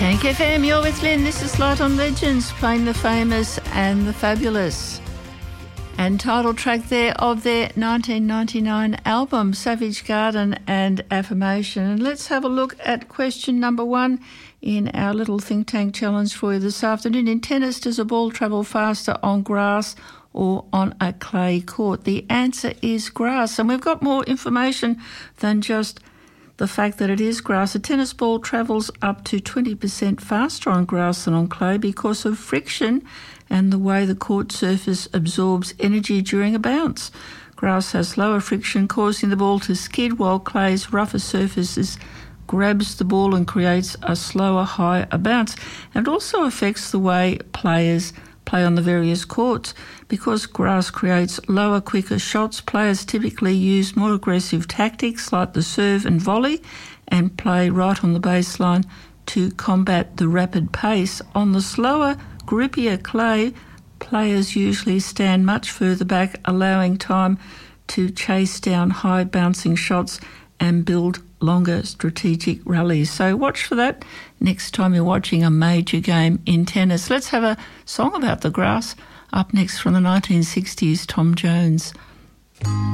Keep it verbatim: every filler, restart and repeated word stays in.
Tank F M, you're with Lynn. This is Light on Legends, playing the famous and the fabulous. And title track there of their nineteen ninety-nine album, Savage Garden and Affirmation. And let's have a look at question number one in our little think tank challenge for you this afternoon. In tennis, does a ball travel faster on grass or on a clay court? The answer is grass. And we've got more information than just the fact that it is grass. A tennis ball travels up to twenty percent faster on grass than on clay because of friction and the way the court surface absorbs energy during a bounce. Grass has lower friction, causing the ball to skid, while clay's rougher surfaces grabs the ball and creates a slower, higher bounce. And it also affects the way players play on the various courts. Because grass creates lower, quicker shots, players typically use more aggressive tactics like the serve and volley and play right on the baseline to combat the rapid pace. On the slower, grippier clay, players usually stand much further back, allowing time to chase down high bouncing shots and build longer strategic rallies. So watch for that next time you're watching a major game in tennis. Let's have a song about the grass. Up next from the nineteen sixties, Tom Jones.